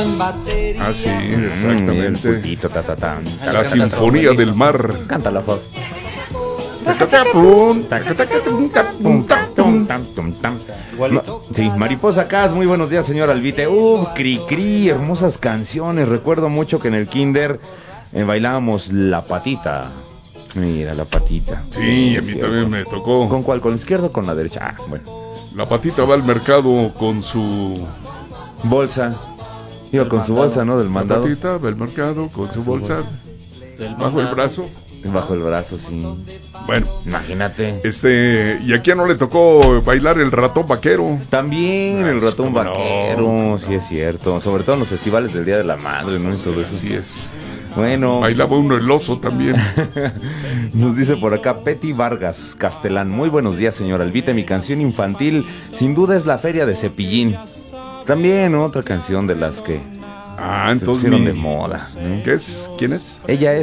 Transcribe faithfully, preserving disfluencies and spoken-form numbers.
Ah, sí, exactamente. Mm, pulpito, ta, ta, ta. La Sinfonía del Mar. Cántala, Fab. Ma- sí, Mariposa Cas, muy buenos días, señor Albite. Uh, cri cri, hermosas canciones. Recuerdo mucho que en el kinder eh, bailábamos La Patita. Mira, La Patita. Sí, a mí cierto. también me tocó. ¿Con cuál? ¿Con la izquierda o con la derecha? Ah, bueno. La Patita va al mercado con su... Bolsa. Iba con su bolsa, ¿no? Del La mandado. Patita va al mercado con su bolsa bajo el brazo. Bajo el brazo, sí. Bueno, Imagínate. este... Y aquí no le tocó bailar el ratón vaquero. También el Pues, ratón cómo no. vaquero, sí es cierto. Sobre todo en los festivales del Día de la Madre, ¿no? Y todo eso. Así es. Bueno, Bailaba uno el oso también. nos dice por acá Peti Vargas Castelán. Muy buenos días, señor Albite. Mi canción infantil, sin duda, es La Feria de Cepillín. También otra canción de las que Ah, se entonces pusieron mi... de moda, ¿no? ¿Qué es? ¿Quién es? Ella es